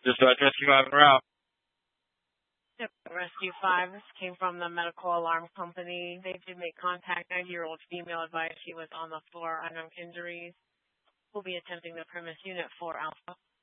Dispatch Rescue 5 en route. Yep, Rescue 5 came from the medical alarm company. They did make contact. 90-year-old female advised she was on the floor, unknown injuries. We'll be attempting the premise unit 4 Alpha.